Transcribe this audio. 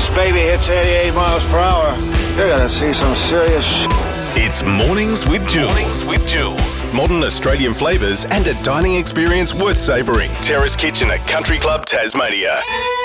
this baby hits 88 miles per hour, you're gonna see some serious shit. It's Mornings with Jules. Modern Australian flavours and a dining experience worth savouring. Terrace Kitchen at Country Club, Tasmania.